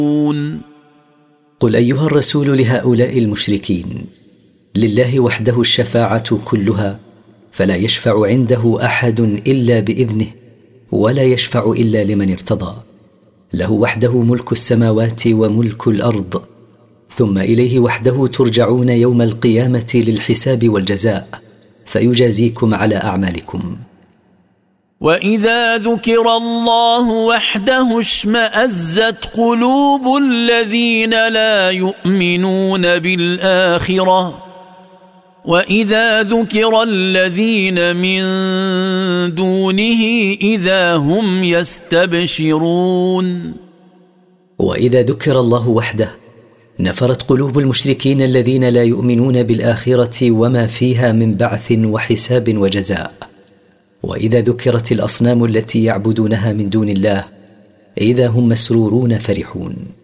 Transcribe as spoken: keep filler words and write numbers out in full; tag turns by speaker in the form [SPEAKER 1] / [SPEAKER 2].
[SPEAKER 1] قل أيها الرسول لهؤلاء المشركين: لله وحده الشفاعة كلها، فلا يشفع عنده أحد إلا بإذنه، ولا يشفع إلا لمن ارتضى. له وحده ملك السماوات وملك الأرض، ثم إليه وحده ترجعون يوم القيامة للحساب والجزاء، فيجازيكم على أعمالكم.
[SPEAKER 2] وإذا ذكر الله وحده اشمأزت قلوب الذين لا يؤمنون بالآخرة، وإذا ذكر الذين من دونه إذا هم يستبشرون.
[SPEAKER 1] وإذا ذكر الله وحده نفرت قلوب المشركين الذين لا يؤمنون بالآخرة وما فيها من بعث وحساب وجزاء. وإذا ذكرت الأصنام التي يعبدونها من دون الله إذا هم مسرورون فرحون.